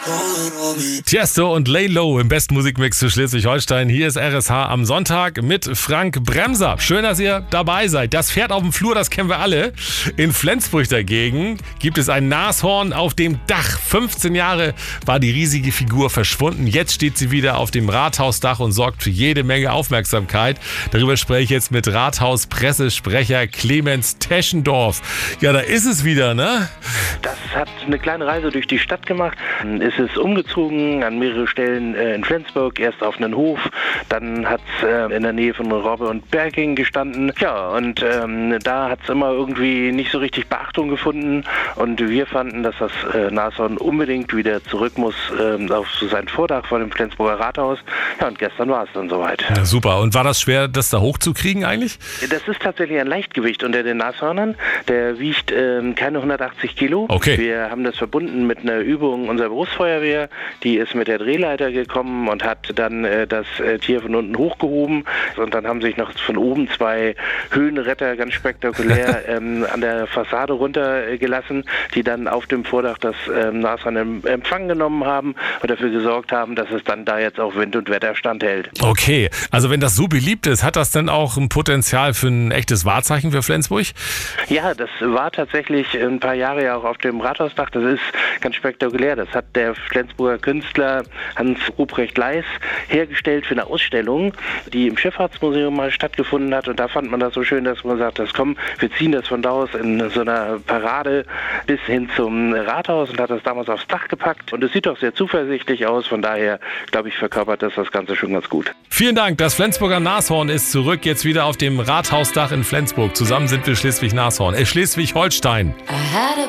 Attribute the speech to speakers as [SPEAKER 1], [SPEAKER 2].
[SPEAKER 1] Tiesto und Lay Low im besten Musikmix für Schleswig-Holstein. Hier ist RSH am Sonntag mit Frank Bremser. Schön, dass ihr dabei seid. Das Pferd auf dem Flur, das kennen wir alle. In Flensburg dagegen gibt es ein Nashorn auf dem Dach. 15 Jahre war die riesige Figur verschwunden. Jetzt steht sie wieder auf dem Rathausdach und sorgt für jede Menge Aufmerksamkeit. Darüber spreche ich jetzt mit Rathaus-Pressesprecher Clemens Teschendorf. Ja, da ist es wieder, ne?
[SPEAKER 2] Das hat eine kleine Reise durch die Stadt gemacht. Es ist umgezogen an mehrere Stellen in Flensburg, erst auf einen Hof, dann hat es in der Nähe von Robbe und Berging gestanden. Ja, und da hat es immer irgendwie nicht so richtig Beachtung gefunden und wir fanden, dass das Nashorn unbedingt wieder zurück muss auf sein Vordach vor dem Flensburger Rathaus. Ja, und gestern war es dann soweit.
[SPEAKER 1] Ja, super. Und war das schwer, das da hochzukriegen eigentlich?
[SPEAKER 2] Das ist tatsächlich ein Leichtgewicht unter den Nashörnern. Der wiegt keine 180 Kilo.
[SPEAKER 1] Okay.
[SPEAKER 2] Wir haben das verbunden mit einer Übung unserer Berufsfeuerwehr. Die ist mit der Drehleiter gekommen und hat dann das Tier von unten hochgehoben. Und dann haben sich noch von oben zwei Höhenretter ganz spektakulär an der Fassade runtergelassen, die dann auf dem Vordach das Nashorn in Empfang genommen haben und dafür gesorgt haben, dass es dann da jetzt auch Wind und Wetter standhält.
[SPEAKER 1] Okay, also wenn das so beliebt ist, hat das denn auch ein Potenzial für ein echtes Wahrzeichen für Flensburg?
[SPEAKER 2] Ja, das war tatsächlich ein paar Jahre ja auch auf dem Rathausdach. Das ist ganz spektakulär. Das hat der Flensburger Künstler Hans Ruprecht Leis hergestellt für eine Ausstellung, die im Schifffahrtsmuseum mal stattgefunden hat. Und da fand man das so schön, dass man sagt, komm, wir ziehen das von da aus in so einer Parade bis hin zum Rathaus und hat das damals aufs Dach gepackt. Und es sieht auch sehr zuversichtlich aus. Von daher, glaube ich, verkörpert das Ganze schon ganz gut.
[SPEAKER 1] Vielen Dank. Das Flensburger Nashorn ist zurück, jetzt wieder auf dem Rathausdach in Flensburg. Zusammen sind wir Schleswig-Holstein.